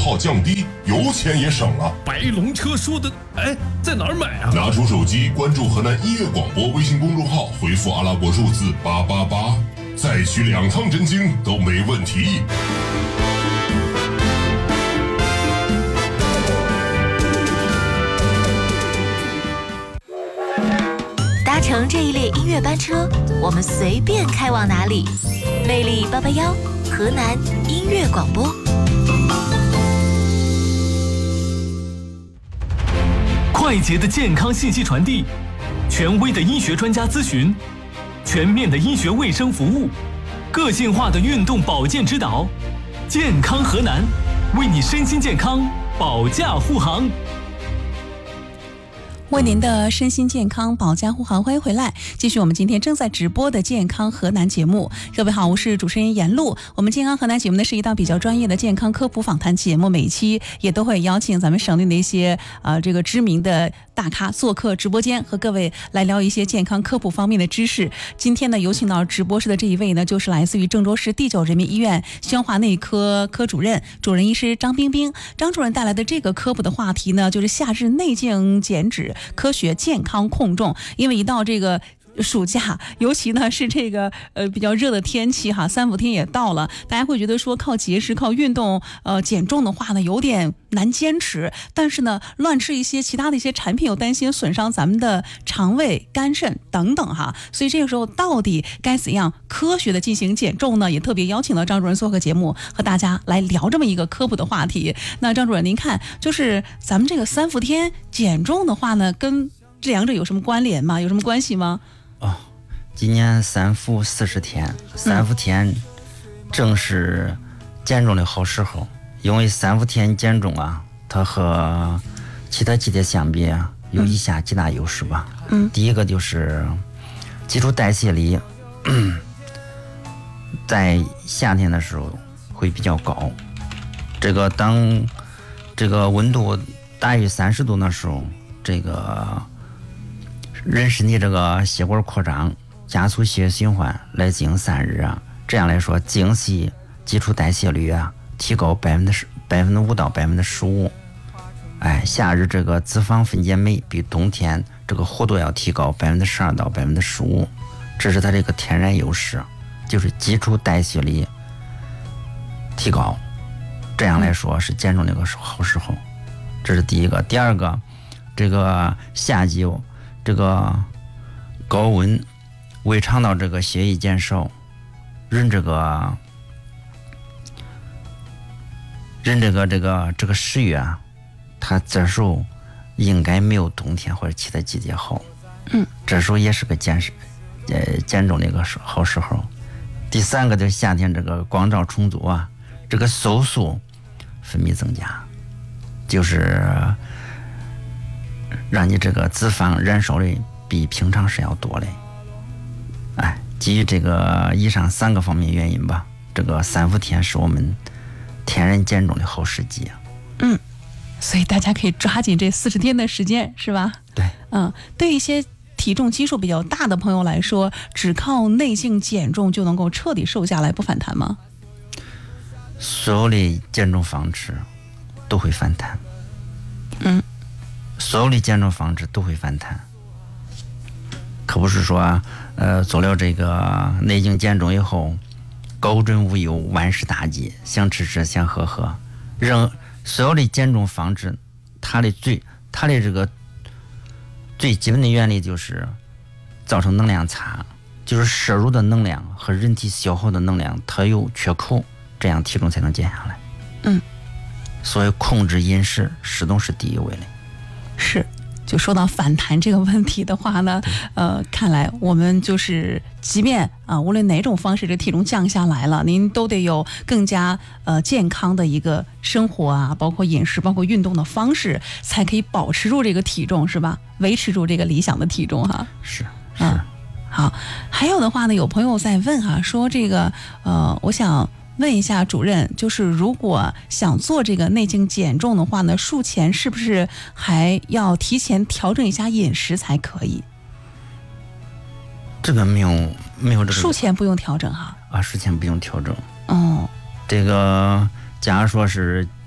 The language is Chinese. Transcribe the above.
耗降低，油钱也省了。 白龙车说的，哎，在哪儿买啊？ 拿出手机，关注河南音乐广播微信公众号，回复阿拉伯数字888，再取2趟真经都没问题。 搭乘这一列音乐班车，我们随便开往哪里？魅力881，河南音乐广播。 快捷的健康信息传递，权威的医学专家咨询，全面的医学卫生服务，个性化的运动保健指导，健康河南，为你身心健康保驾护航。 为您的身心健康保驾护航，欢迎回来，继续我们今天正在直播的健康河南节目。各位好，我是主持人严璐。我们健康河南节目呢是一档比较专业的健康科普访谈节目，每一期也都会邀请咱们省内的一些这个知名的大咖做客直播间，和各位来聊一些健康科普方面的知识。今天呢，有请到直播室的这一位呢，就是来自于郑州市第9人民医院宣化内科科主任医师张冰冰。张主任带来的这个科普的话题呢，就是夏日内镜减脂，科学健康控重。因为一到这个暑假，尤其呢是这个比较热的天气哈，3伏天也到了，大家会觉得说靠节食、靠运动减重的话呢，有点难坚持。但是呢，乱吃一些其他的一些产品，又担心损伤咱们的肠胃、肝肾等等哈。所以这个时候到底该怎样科学的进行减重呢？也特别邀请到张主任做客节目，和大家来聊这么一个科普的话题。那张主任，您看，就是咱们这个3伏天减重的话呢，跟这两者有什么关联吗？有什么关系吗？ 今年3伏40天，3伏天正是减重的好时候。因为3伏天减重啊，它和其他季节相比啊，有以下几大优势吧。第一个就是基础代谢率在夏天的时候会比较高。这个当这个温度大于30度的时候，这个人身体这个血管扩张，加速血液循环来进行散热啊，这样来说，经期基础代谢率啊提高5%到15%。夏日这个脂肪分解酶比冬天这个活度要提高12%到15%，这是它这个天然优势，就是基础代谢率提高，这样来说是减重的一个好时候。这是第一个。第二个，这个夏季这个高温胃肠道这个血液减少，人这个食欲啊，它这时候应该没有冬天或者其他季节好。这时候也是个减重的一个好时候。第三个就是夏天这个光照充足啊，这个瘦素分泌增加，就是让你这个脂肪燃烧的比平常是要多的。基于这个以上3个方面原因吧，这个3伏天是我们天然减重的好时机。 所以大家可以抓紧这40天的时间，是吧？ 对。 对一些体重基数比较大的朋友来说，只靠内镜减重就能够彻底瘦下来不反弹吗？ 所有的减重方式都会反弹。所有的减重方式都会反弹，可不是说做了这个内镜减重以后高枕无忧，万事大吉，想吃吃想喝喝。所有的减重方式，它的这个最基本的原理就是造成能量差，就是摄入的能量和人体消耗的能量它有缺口，这样体重才能减下来。所以控制饮食始终是第一位的。 是，就说到反弹这个问题的话呢，看来我们就是即便无论哪种方式这体重降下来了，您都得有更加健康的一个生活啊，包括饮食，包括运动的方式，才可以保持住这个体重，是吧？维持住这个理想的体重哈。 是。 好，还有的话呢，有朋友在问哈，说这个我想问一下主任，就是如果想做这个内镜减重的话呢，术前是不是还要提前调整一下饮食才可以？ 这个没有这个。 术前不用调整哈。 术前不用调整。 哦。 这个假如说是